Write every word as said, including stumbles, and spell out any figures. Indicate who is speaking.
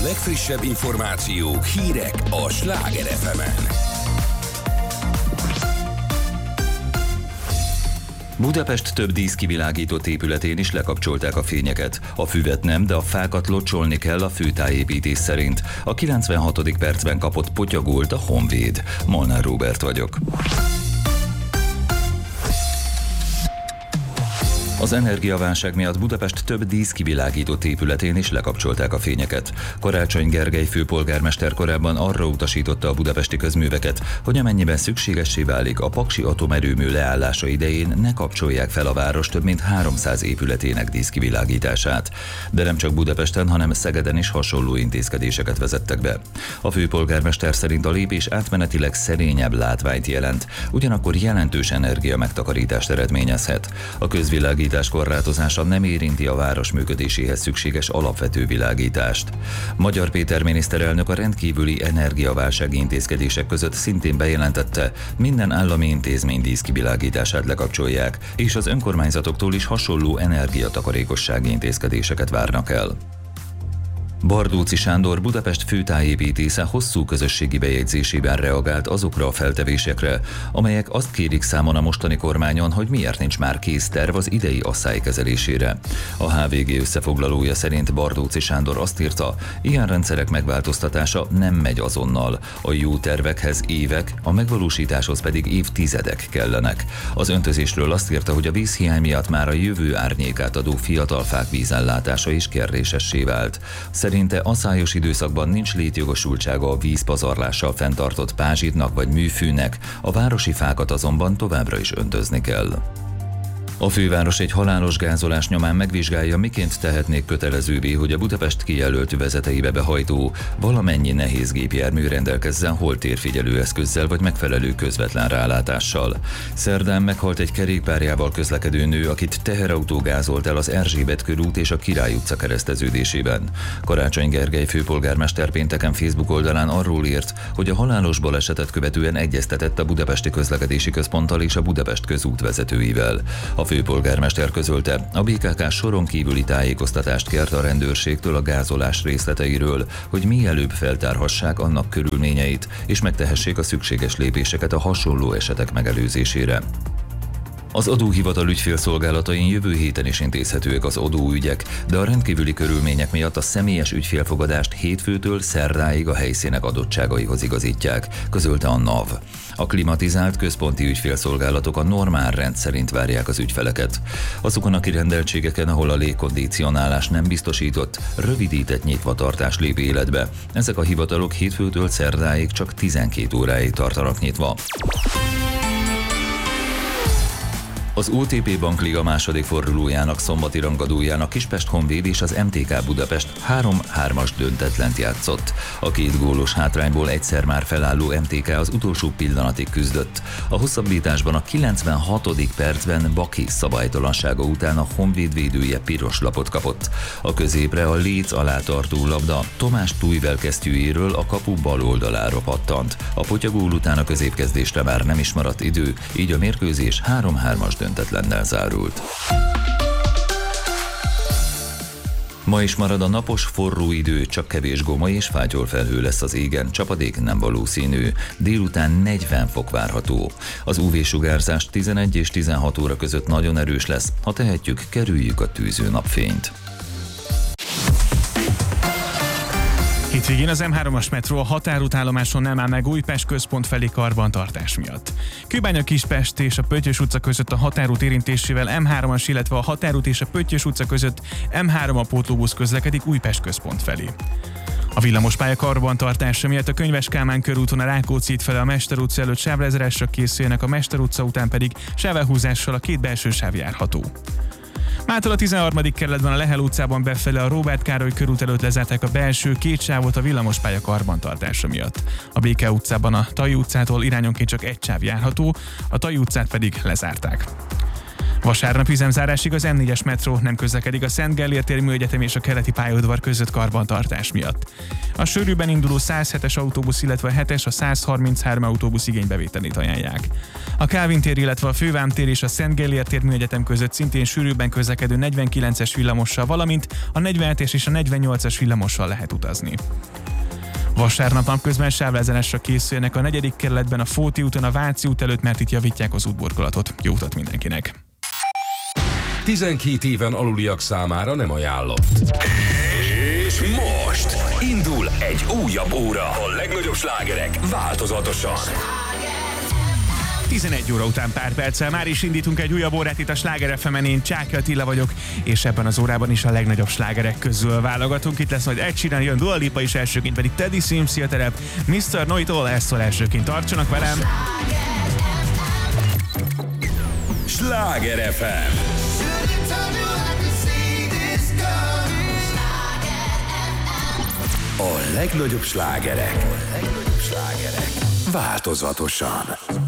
Speaker 1: legfrissebb információk, hírek a Sláger ef emen.
Speaker 2: Budapest több díszkivilágított épületén is lekapcsolták a fényeket. A füvet nem, de a fákat locsolni kell a főtájépítés szerint. A kilencvenhatodik percben kapott potyagolt a Honvéd. Molnár Róbert vagyok. Az energiaválság miatt Budapest több díszkivilágított épületén is lekapcsolták a fényeket. Karácsony Gergely főpolgármester korábban arra utasította a budapesti közműveket, hogy amennyiben szükségessé válik a Paksi atomerőmű leállása idején, ne kapcsolják fel a város több mint háromszáz épületének díszkivilágítását. De nem csak Budapesten, hanem Szegeden is hasonló intézkedéseket vezettek be. A főpolgármester szerint a lépés átmenetileg szerényebb látványt jelent, ugyanakkor jelentős energia megtakarítást eredményezhet. A közvilágítás korlátozása nem érinti a város működéséhez szükséges alapvető világítást. Magyar Péter miniszterelnök a rendkívüli energiaválsági intézkedések között szintén bejelentette, minden állami intézmény díszkivilágítását lekapcsolják, és az önkormányzatoktól is hasonló energiatakarékossági intézkedéseket várnak el. Bardóczy Sándor Budapest főtájépítésze hosszú közösségi bejegyzésében reagált azokra a feltevésekre, amelyek azt kérik számon a mostani kormányon, hogy miért nincs már kész terv az idei asszály kezelésére. A há vé gé összefoglalója szerint Bardóczy Sándor azt írta, ilyen rendszerek megváltoztatása nem megy azonnal. A jó tervekhez évek, a megvalósításhoz pedig évtizedek kellenek. Az öntözésről azt írta, hogy a vízhiány miatt már a jövő árnyékát adó fiatal fák vízellátása is kérdésessé vált. Szerinte asszályos időszakban nincs létjogosultsága a vízpazarlással fenntartott pázsitnak vagy műfűnek, a városi fákat azonban továbbra is öntözni kell. A főváros egy halálos gázolás nyomán megvizsgálja, miként tehetnék kötelezővé, hogy a Budapest kijelölt vezeteibe behajtó valamennyi nehéz gépjármű rendelkezzen holtérfigyelő eszközzel vagy megfelelő közvetlen rálátással. Szerdán meghalt egy kerékpárjával közlekedő nő, akit teherautó gázolt el az Erzsébet körút és a Király utca kereszteződésében. Karácsony Gergely főpolgármester pénteken Facebook oldalán arról írt, hogy a halálos balesetet követően egyeztetett a Budapesti Közlekedési Központtal és a Budapest közút vezetőivel. A főpolgármester közölte, a bé ká ká soron kívüli tájékoztatást kért a rendőrségtől a gázolás részleteiről, hogy mielőbb feltárhassák annak körülményeit, és megtehessék a szükséges lépéseket a hasonló esetek megelőzésére. Az adóhivatal ügyfélszolgálatain jövő héten is intézhetőek az adóügyek, de a rendkívüli körülmények miatt a személyes ügyfélfogadást hétfőtől szerdáig a helyszínek adottságaihoz igazítják, közölte a NAV. A klimatizált központi ügyfélszolgálatok a normál rend szerint várják az ügyfeleket. Azokon a kirendeltségeken, ahol a légkondicionálás nem biztosított, rövidített nyitvatartás lép életbe. Ezek a hivatalok hétfőtől szerdáig csak tizenkét óráig tartanak nyitva. Az o té pé Bankliga második fordulójának szombati rangadóján a Kispest Honvéd és az em té ká Budapest három-hármas döntetlent játszott. A két gólos hátrányból egyszer már felálló em té ká az utolsó pillanatig küzdött. A hosszabbításban a kilencvenhatodik percben Baki szabálytalansága után a Honvéd védője piros lapot kapott. A középre a léc alá tartó labda Tomás Tújvel kesztyűjéről a kapu bal oldalára pattant. A potyagól után a középkezdésre már nem is maradt idő, így a mérkőzés három-hármas döntetlennel zárult. Ma is marad a napos, forró idő, csak kevés gomoly és fátyolfelhő lesz az égen, csapadék nem valószínű. Délután negyven fok várható. Az ú vé-sugárzás tizenegy és tizenhat óra között nagyon erős lesz, ha tehetjük, kerüljük a tűző napfényt.
Speaker 3: Hétvégén az em hármas metró a határútállomáson nem áll meg Újpest központ felé karbantartás miatt. Kőbánya Kispest és a Pöttyös utca között a határút érintésével em hármas, illetve a határút és a Pöttyös utca között em három a pótlóbusz közlekedik Újpest központ felé. A villamospálya karbantartása miatt a Könyves Kálmán körúton a Rákóczi híd fele a Mester utca előtt sávlezárásra készüljenek, a Mester utca után pedig sávelhúzással a két belső sáv járható. Mától a tizenharmadik kerületben a Lehel utcában befele a Róbert Károly körút előtt lezárták a belső két sávot a villamospálya karbantartása miatt. A Béke utcában a Tai utcától irányonként csak egy sáv járható, a Tai utcát pedig lezárták. Vasárnap üzemzárásig az M négyes metró nem közlekedik a Szent Gellért tér Műegyetem és a keleti pályaudvar között karbantartás miatt. A sűrűben induló száz hetes autóbusz, illetve a hetes, a száz harminchárom autóbusz igénybevételét ajánlják. A Kálvin tér, illetve a Fővám tér és a Szent Gellért tér Műegyetem között szintén sűrűbben közlekedő negyvenkilences villamossal, valamint a negyvenhetes és a negyvennyolcas villamossal lehet utazni. Vasárnap napközben sávlezárásra készüljenek a negyedik kerületben a Fóti úton a Váci út előtt, mert itt javítják az útburkolatot. Jó utat mindenkinek!
Speaker 1: tizenkét éven aluliak számára nem ajánlott. És most indul egy újabb óra. A legnagyobb slágerek változatosan.
Speaker 3: tizenegy óra után pár perccel már is indítunk egy újabb órát itt a Sláger ef emen, én Csáky Attila vagyok, és ebben az órában is a legnagyobb slágerek közül válogatunk. Itt lesz majd Ed Sheeran, jön Dua Lipa is, elsőként pedig Teddy Swims a terep, miszter Know It All, ezt szól elsőként, tartsanak velem!
Speaker 1: Sláger ef em. A legnagyobb slágerek. A legnagyobb slágerek változatosan.